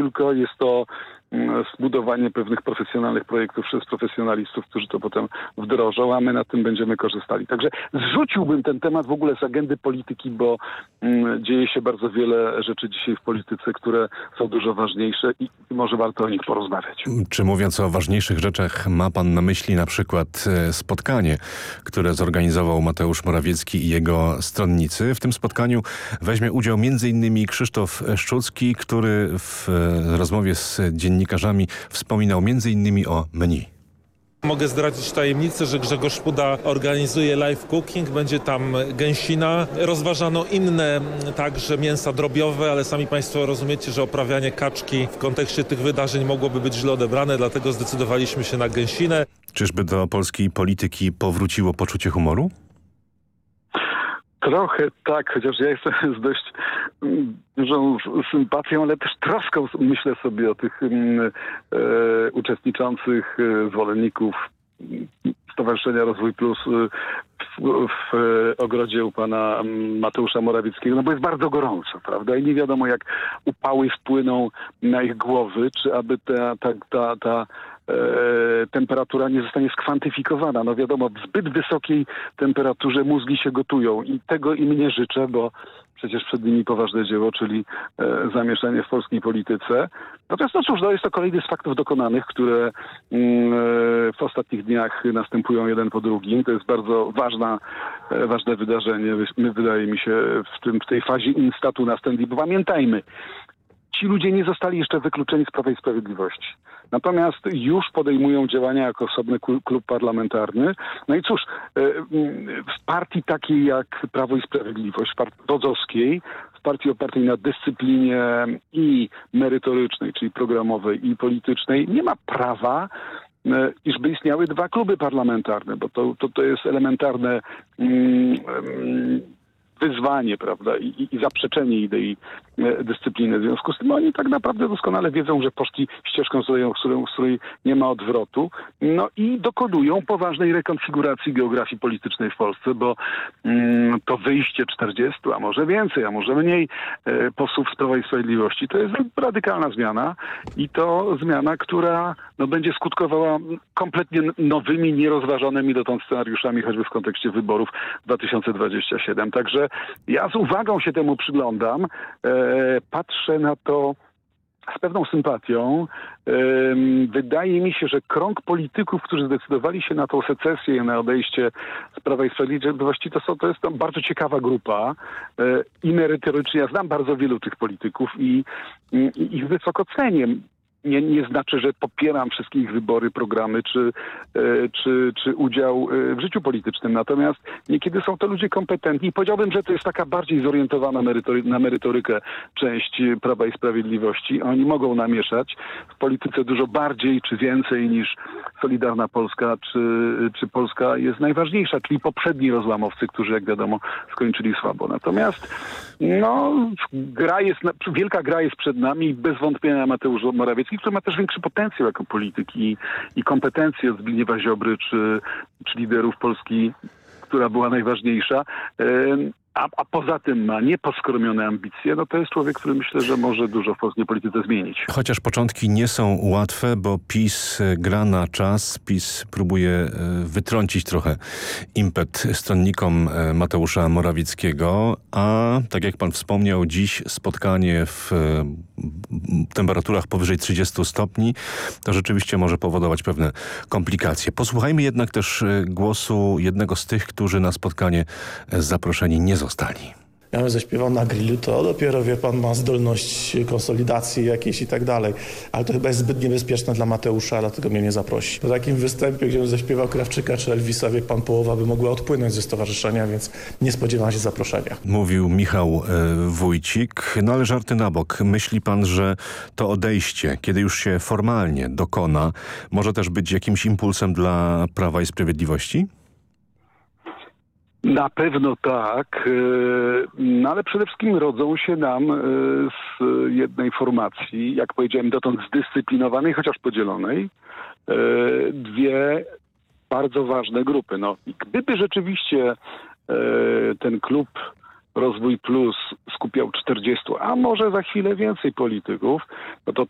tylko jest to zbudowanie pewnych profesjonalnych projektów przez profesjonalistów, którzy to potem wdrożą, a my na tym będziemy korzystali. Także zrzuciłbym ten temat w ogóle z agendy polityki, bo dzieje się bardzo wiele rzeczy dzisiaj w polityce, które są dużo ważniejsze i może warto o nich porozmawiać. Czy mówiąc o ważniejszych rzeczach, ma pan na myśli na przykład spotkanie, które zorganizował Mateusz Morawiecki i jego stronnicy? W tym spotkaniu weźmie udział m.in. Krzysztof Szczucki, który w rozmowie z dziennikarzami wspominał m.in. o menu. Mogę zdradzić tajemnicę, że Grzegorz Puda organizuje live cooking, będzie tam gęsina. Rozważano inne także mięsa drobiowe, ale sami państwo rozumiecie, że oprawianie kaczki w kontekście tych wydarzeń mogłoby być źle odebrane, dlatego zdecydowaliśmy się na gęsinę. Czyżby do polskiej polityki powróciło poczucie humoru? Trochę tak, chociaż ja jestem z dość dużą sympatią, ale też troską myślę sobie o tych uczestniczących zwolenników Stowarzyszenia Rozwój Plus w ogrodzie u pana Mateusza Morawieckiego, no bo jest bardzo gorąco, prawda? I nie wiadomo, jak upały wpłyną na ich głowy, czy aby ta temperatura nie zostanie skwantyfikowana. No wiadomo, w zbyt wysokiej temperaturze mózgi się gotują i tego im nie życzę, bo przecież przed nimi poważne dzieło, czyli zamieszanie w polskiej polityce. Natomiast no cóż, jest to kolejny z faktów dokonanych, które w ostatnich dniach następują jeden po drugim. To jest bardzo ważne wydarzenie. My, wydaje mi się, w tej fazie instatu następnej, bo pamiętajmy, ci ludzie nie zostali jeszcze wykluczeni z Prawa i Sprawiedliwości. Natomiast już podejmują działania jako osobny klub parlamentarny. No i cóż, w partii takiej jak Prawo i Sprawiedliwość, w partii rodzowskiej, w partii opartej na dyscyplinie i merytorycznej, czyli programowej i politycznej, nie ma prawa, iżby istniały dwa kluby parlamentarne, bo to jest elementarne wyzwanie, prawda, i zaprzeczenie idei dyscypliny. W związku z tym oni tak naprawdę doskonale wiedzą, że poszli ścieżką, z której nie ma odwrotu, no i dokonują poważnej rekonfiguracji geografii politycznej w Polsce, bo to wyjście 40, a może więcej, a może mniej posłów z Prawa i Sprawiedliwości, to jest radykalna zmiana i to zmiana, która będzie skutkowała kompletnie nowymi, nierozważonymi dotąd scenariuszami, choćby w kontekście wyborów 2027. Także ja z uwagą się temu przyglądam, patrzę na to z pewną sympatią. Wydaje mi się, że krąg polityków, którzy zdecydowali się na tą secesję, na odejście z Prawa i Sprawiedliwości, to jest tam bardzo ciekawa grupa i merytorycznie. Ja znam bardzo wielu tych polityków i ich wysoko cenię. Nie znaczy, że popieram wszystkie ich wybory, programy czy udział w życiu politycznym. Natomiast niekiedy są to ludzie kompetentni i powiedziałbym, że to jest taka bardziej zorientowana na merytorykę część Prawa i Sprawiedliwości. Oni mogą namieszać w polityce dużo bardziej czy więcej niż Solidarna Polska czy Polska jest najważniejsza, czyli poprzedni rozłamowcy, którzy jak wiadomo skończyli słabo. Natomiast wielka gra jest przed nami i bez wątpienia Mateusz Morawiecki, który ma też większy potencjał jako polityk i kompetencje od Zbigniewa Ziobry czy liderów Polski, która była najważniejsza, a poza tym ma nieposkromione ambicje, to jest człowiek, który myślę, że może dużo w polskiej polityce zmienić. Chociaż początki nie są łatwe, bo PiS gra na czas, PiS próbuje wytrącić trochę impet stronnikom Mateusza Morawieckiego, a tak jak pan wspomniał, dziś spotkanie w temperaturach powyżej 30 stopni, to rzeczywiście może powodować pewne komplikacje. Posłuchajmy jednak też głosu jednego z tych, którzy na spotkanie zaproszeni nie zostali. Ja bym zaśpiewał na grillu, to dopiero, wie pan, ma zdolność konsolidacji jakiejś i tak dalej. Ale to chyba jest zbyt niebezpieczne dla Mateusza, dlatego mnie nie zaprosi. Po takim występie, gdzie bym zaśpiewał Krawczyka czy Elvisa, wie pan, połowa by mogła odpłynąć ze stowarzyszenia, więc nie spodziewam się zaproszenia. Mówił Michał Wójcik. No ale żarty na bok. Myśli pan, że to odejście, kiedy już się formalnie dokona, może też być jakimś impulsem dla Prawa i Sprawiedliwości? Na pewno tak, ale przede wszystkim rodzą się nam z jednej formacji, jak powiedziałem, dotąd zdyscyplinowanej, chociaż podzielonej, dwie bardzo ważne grupy. I gdyby rzeczywiście ten klub Rozwój Plus skupiał 40, a może za chwilę więcej polityków, to